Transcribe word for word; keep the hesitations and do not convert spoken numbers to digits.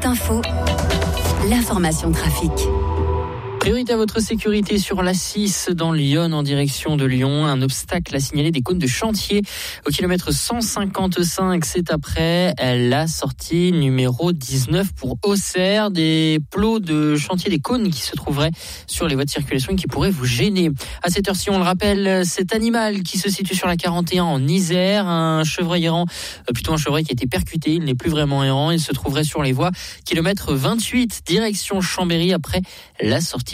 Toute info, l'information trafic. Priorité à votre sécurité sur l'A six dans Lyon en direction de Lyon. Un obstacle a signalé des cônes de chantier au kilomètre cent cinquante-cinq. C'est après la sortie numéro dix-neuf pour Auxerre. Des plots de chantier, des cônes qui se trouveraient sur les voies de circulation et qui pourraient vous gêner. À cette heure-ci, on le rappelle, cet animal qui se situe sur la quarante et un en Isère, un chevreuil errant, plutôt un chevreuil qui a été percuté. Il n'est plus vraiment errant. Il se trouverait sur les voies kilomètre vingt-huit direction Chambéry après la sortie